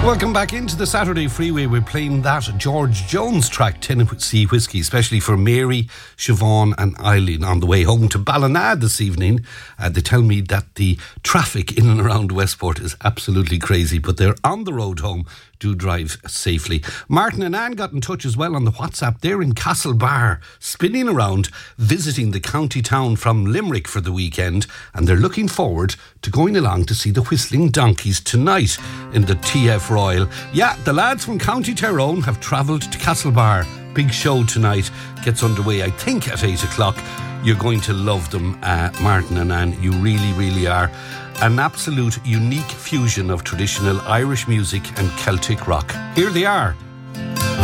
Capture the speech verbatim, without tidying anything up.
Welcome back into the Saturday Freeway. We're playing that George Jones track, Tennessee Whiskey, especially for Mary, Siobhan and Eileen on the way home to Ballina this evening. Uh, they tell me that the traffic in and around Westport is absolutely crazy, but they're on the road home. Do drive safely. Martin and Anne got in touch as well on the WhatsApp. They're in Castlebar, spinning around, visiting the county town from Limerick for the weekend, and they're looking forward to going along to see the Whistling Donkeys tonight in the T F Royal. Yeah, the lads from County Tyrone have travelled to Castlebar. Big show tonight. Gets underway, I think, at eight o'clock. You're going to love them, uh, Martin and Anne. You really, really are. An absolute unique fusion of traditional Irish music and Celtic rock. Here they are,